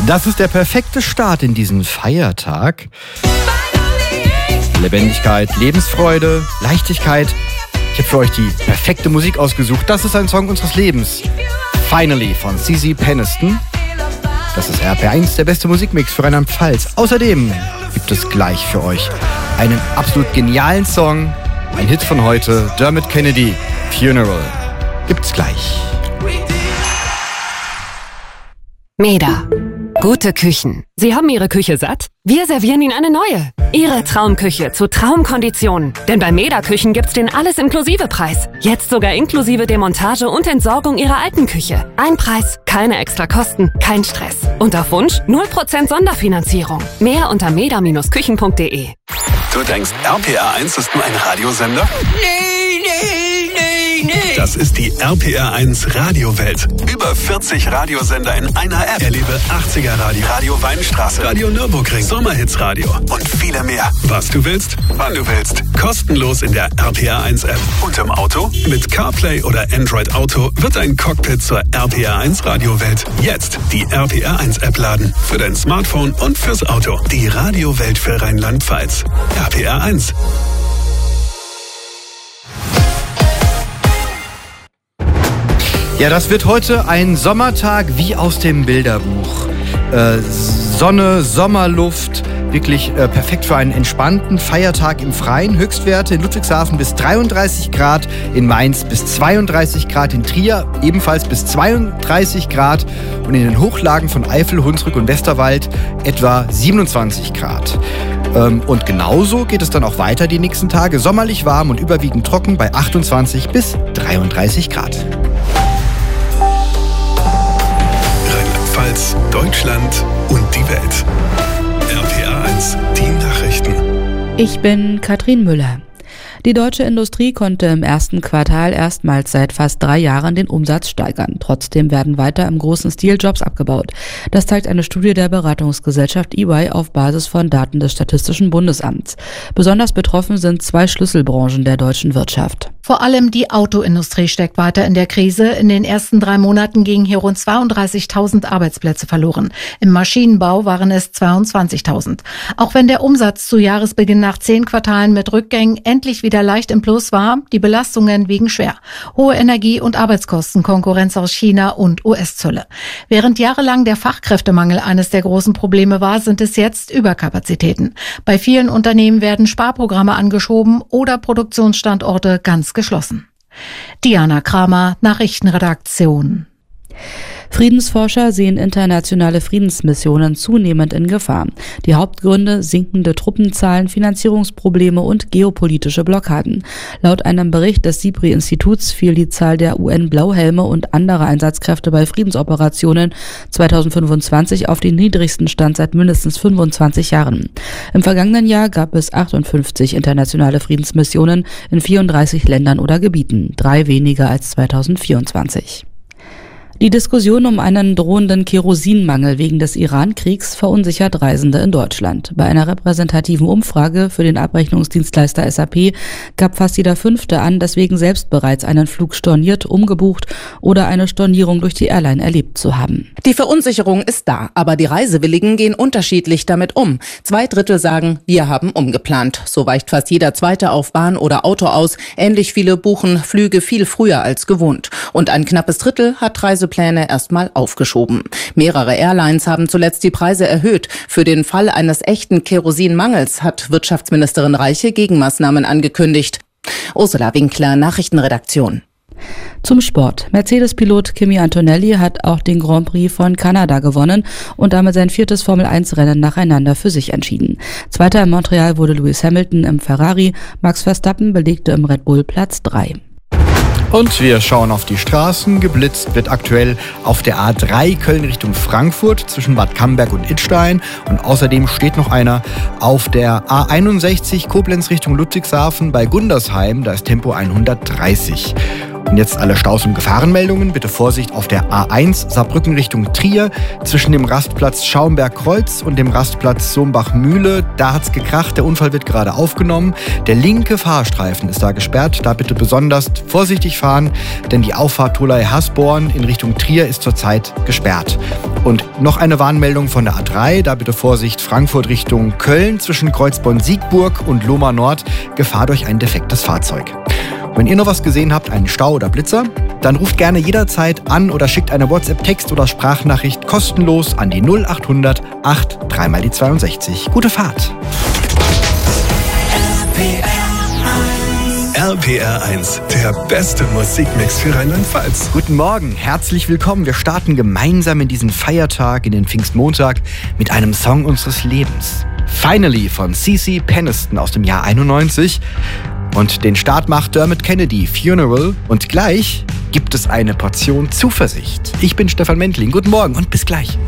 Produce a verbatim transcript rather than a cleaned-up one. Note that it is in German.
Das ist der perfekte Start in diesen Feiertag. Lebendigkeit, Lebensfreude, Leichtigkeit. Ich habe für euch die perfekte Musik ausgesucht. Das ist ein Song unseres Lebens. Finally von Cici Peniston. Das ist R P R eins, der beste Musikmix für Rheinland-Pfalz. Außerdem gibt es gleich für euch einen absolut genialen Song. Ein Hit von heute, Dermot Kennedy, Funeral. Gibt's gleich. Meda. Gute Küchen. Sie haben Ihre Küche satt? Wir servieren Ihnen eine neue. Ihre Traumküche zu Traumkonditionen. Denn bei Meda Küchen gibt's den Alles-Inklusive-Preis. Jetzt sogar inklusive Demontage und Entsorgung Ihrer alten Küche. Ein Preis, keine extra Kosten, kein Stress. Und auf Wunsch null Prozent Sonderfinanzierung. Mehr unter meda Bindestrich küchen punkt de. Du denkst, R P R eins ist nur ein Radiosender? Nee, nee, nee, nee. Das ist die R P R eins Radiowelt. Über vierzig Radiosender in einer App. Erlebe achtziger Radio, Radio Weinstraße, Radio Nürburgring, Sommerhits Radio und viele mehr. Was du willst, wann du willst. Kostenlos in der R P R eins App. Und im Auto? Mit CarPlay oder Android Auto wird dein Cockpit zur R P R eins Radiowelt. Jetzt die R P R eins App laden. Für dein Smartphone und fürs Auto. Die Radiowelt für Rheinland-Pfalz. R P R eins. Ja, das wird heute ein Sommertag wie aus dem Bilderbuch. Äh, Sonne, Sommerluft, wirklich äh, perfekt für einen entspannten Feiertag im Freien. Höchstwerte in Ludwigshafen bis dreiunddreißig Grad, in Mainz bis zweiunddreißig Grad, in Trier ebenfalls bis zweiunddreißig Grad und in den Hochlagen von Eifel, Hunsrück und Westerwald etwa siebenundzwanzig Grad. Ähm, und genauso geht es dann auch weiter die nächsten Tage. Sommerlich warm und überwiegend trocken bei achtundzwanzig bis dreiunddreißig Grad. Rheinland-Pfalz, Deutschland und die Welt. R P R eins, die Nachrichten. Ich bin Katrin Müller. Die deutsche Industrie konnte im ersten Quartal erstmals seit fast drei Jahren den Umsatz steigern. Trotzdem werden weiter im großen Stil Jobs abgebaut. Das zeigt eine Studie der Beratungsgesellschaft E Y auf Basis von Daten des Statistischen Bundesamts. Besonders betroffen sind zwei Schlüsselbranchen der deutschen Wirtschaft. Vor allem die Autoindustrie steckt weiter in der Krise. In den ersten drei Monaten gingen hier rund zweiunddreißigtausend Arbeitsplätze verloren. Im Maschinenbau waren es zweiundzwanzigtausend. Auch wenn der Umsatz zu Jahresbeginn nach zehn Quartalen mit Rückgängen endlich wieder leicht im Plus war, die Belastungen wiegen schwer. Hohe Energie- und Arbeitskosten, Konkurrenz aus China und U S-Zölle. Während jahrelang der Fachkräftemangel eines der großen Probleme war, sind es jetzt Überkapazitäten. Bei vielen Unternehmen werden Sparprogramme angeschoben oder Produktionsstandorte ganz geschlossen. Diana Kramer, Nachrichtenredaktion. Friedensforscher sehen internationale Friedensmissionen zunehmend in Gefahr. Die Hauptgründe: sinkende Truppenzahlen, Finanzierungsprobleme und geopolitische Blockaden. Laut einem Bericht des SIPRI-Instituts fiel die Zahl der U N-Blauhelme und anderer Einsatzkräfte bei Friedensoperationen zweitausendfünfundzwanzig auf den niedrigsten Stand seit mindestens fünfundzwanzig Jahren. Im vergangenen Jahr gab es achtundfünfzig internationale Friedensmissionen in vierunddreißig Ländern oder Gebieten, drei weniger als zweitausendvierundzwanzig. Die Diskussion um einen drohenden Kerosinmangel wegen des Iran-Kriegs verunsichert Reisende in Deutschland. Bei einer repräsentativen Umfrage für den Abrechnungsdienstleister S A P gab fast jeder Fünfte an, deswegen selbst bereits einen Flug storniert, umgebucht oder eine Stornierung durch die Airline erlebt zu haben. Die Verunsicherung ist da, aber die Reisewilligen gehen unterschiedlich damit um. Zwei Drittel sagen, wir haben umgeplant. So weicht fast jeder Zweite auf Bahn oder Auto aus. Ähnlich viele buchen Flüge viel früher als gewohnt. Und ein knappes Drittel hat Reisepläne erstmal aufgeschoben. Mehrere Airlines haben zuletzt die Preise erhöht. Für den Fall eines echten Kerosinmangels hat Wirtschaftsministerin Reiche Gegenmaßnahmen angekündigt. Ursula Winkler, Nachrichtenredaktion. Zum Sport. Mercedes-Pilot Kimi Antonelli hat auch den Grand Prix von Kanada gewonnen und damit sein viertes Formel eins Rennen nacheinander für sich entschieden. Zweiter in Montreal wurde Lewis Hamilton im Ferrari. Max Verstappen belegte im Red Bull Platz drei. Und wir schauen auf die Straßen. Geblitzt wird aktuell auf der A drei Köln Richtung Frankfurt zwischen Bad Camberg und Idstein. Und außerdem steht noch einer auf der A einundsechzig Koblenz Richtung Ludwigshafen bei Gundersheim. Da ist Tempo hundertdreißig. Und jetzt alle Staus- und Gefahrenmeldungen. Bitte Vorsicht auf der A eins Saarbrücken Richtung Trier zwischen dem Rastplatz Schaumberg-Kreuz und dem Rastplatz Sombach-Mühle. Da hat's gekracht, der Unfall wird gerade aufgenommen. Der linke Fahrstreifen ist da gesperrt. Da bitte besonders vorsichtig fahren, denn die Auffahrt Tholey-Hasborn in Richtung Trier ist zurzeit gesperrt. Und noch eine Warnmeldung von der A drei. Da bitte Vorsicht Frankfurt Richtung Köln zwischen Kreuzborn-Siegburg und Lohmar Nord. Gefahr durch ein defektes Fahrzeug. Wenn ihr noch was gesehen habt, einen Stau oder Blitzer, dann ruft gerne jederzeit an oder schickt eine WhatsApp-Text- oder Sprachnachricht kostenlos an die null acht hundert acht drei mal die zweiundsechzig. Gute Fahrt! R P R eins, der beste Musikmix für Rheinland-Pfalz. Guten Morgen, herzlich willkommen. Wir starten gemeinsam in diesen Feiertag, in den Pfingstmontag, mit einem Song unseres Lebens. Finally von C C Peniston aus dem Jahr einundneunzig. Und den Start macht Dermot Kennedy, Funeral. Und gleich gibt es eine Portion Zuversicht. Ich bin Stefan Mentling. Guten Morgen und bis gleich.